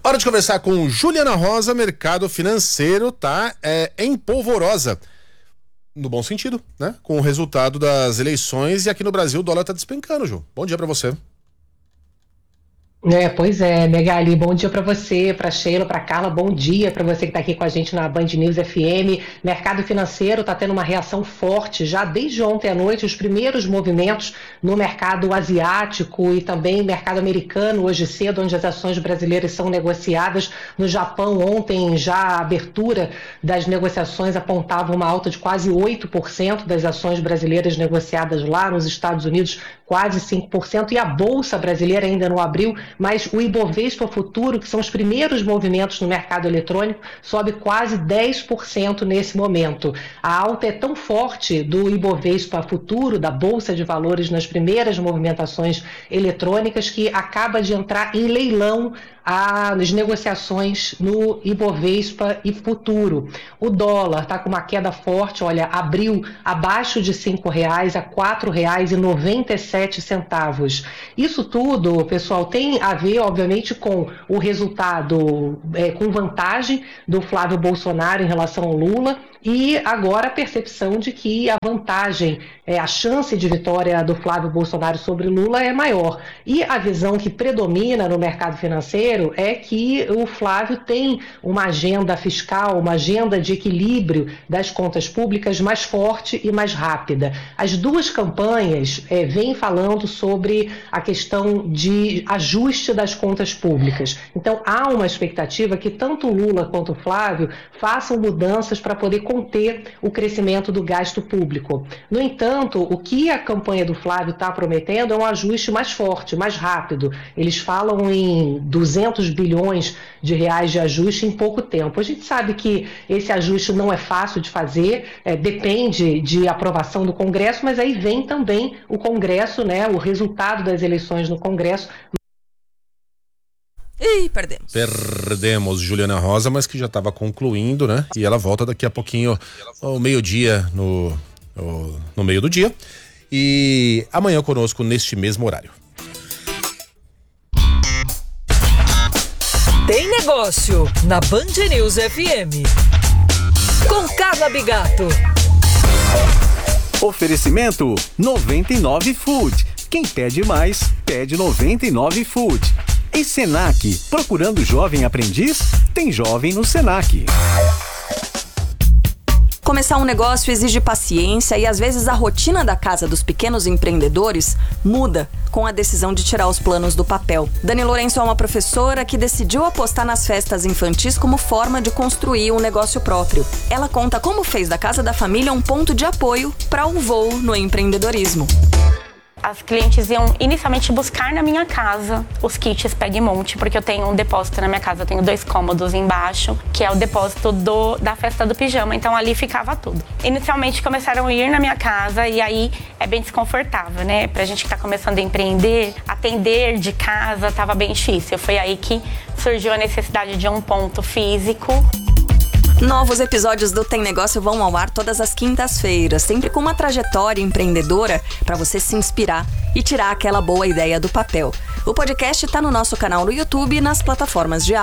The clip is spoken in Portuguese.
Hora de conversar com Juliana Rosa. Mercado financeiro tá em polvorosa. No bom sentido, né? Com o resultado das eleições, e aqui no Brasil o dólar tá despencando, Ju. Bom dia pra você. Pois é, Megali, bom dia para você, para Sheila, para Carla, bom dia para você que está aqui com a gente na Band News FM. Mercado financeiro está tendo uma reação forte já desde ontem à noite, os primeiros movimentos no mercado asiático e também mercado americano hoje cedo, onde as ações brasileiras são negociadas. No Japão, ontem já a abertura das negociações apontava uma alta de quase 8% das ações brasileiras negociadas lá. Nos Estados Unidos, quase 5%, e a Bolsa Brasileira ainda não abriu, mas o Ibovespa Futuro, que são os primeiros movimentos no mercado eletrônico, sobe quase 10% nesse momento. A alta é tão forte do Ibovespa Futuro, da Bolsa de Valores, nas primeiras movimentações eletrônicas, que acaba de entrar em leilão as negociações no Ibovespa e Futuro. O dólar está com uma queda forte, olha, abriu abaixo de R$5 a R$ 4,97. Isso tudo, pessoal, tem a ver, obviamente, com o resultado, com vantagem do Flávio Bolsonaro em relação ao Lula, e agora a percepção de que a vantagem, a chance de vitória do Flávio Bolsonaro sobre Lula é maior. E a visão que predomina no mercado financeiro é que o Flávio tem uma agenda fiscal, uma agenda de equilíbrio das contas públicas mais forte e mais rápida. As duas campanhas vêm falando sobre a questão de ajuste das contas públicas. Então há uma expectativa que tanto o Lula quanto o Flávio façam mudanças para poder conter o crescimento do gasto público. No entanto, o que a campanha do Flávio está prometendo é um ajuste mais forte, mais rápido. Eles falam em 200 bilhões de reais de ajuste em pouco tempo. A gente sabe que esse ajuste não é fácil de fazer, depende de aprovação do Congresso, mas aí vem também o Congresso, né, o resultado das eleições no Congresso. Ih, perdemos. Perdemos Juliana Rosa, mas que já estava concluindo, né? E ela volta daqui a pouquinho ao meio-dia, no meio do dia. E amanhã conosco neste mesmo horário. Tem negócio na Band News FM. Com Carla Bigato. Oferecimento 99 Food. Quem pede mais, pede 99 Food. E Senac, procurando jovem aprendiz? Tem jovem no Senac. Começar um negócio exige paciência e às vezes a rotina da casa dos pequenos empreendedores muda com a decisão de tirar os planos do papel. Dani Lourenço é uma professora que decidiu apostar nas festas infantis como forma de construir um negócio próprio. Ela conta como fez da casa da família um ponto de apoio para um voo no empreendedorismo. As clientes iam inicialmente buscar na minha casa os kits Pega e Monte, porque eu tenho um depósito na minha casa, eu tenho 2 cômodos embaixo, que é o depósito da festa do pijama, então ali ficava tudo. Inicialmente começaram a ir na minha casa e aí é bem desconfortável, né? Pra gente que tá começando a empreender, atender de casa tava bem difícil. Foi aí que surgiu a necessidade de um ponto físico. Novos episódios do Tem Negócio vão ao ar todas as quintas-feiras, sempre com uma trajetória empreendedora para você se inspirar e tirar aquela boa ideia do papel. O podcast está no nosso canal no YouTube e nas plataformas de áudio.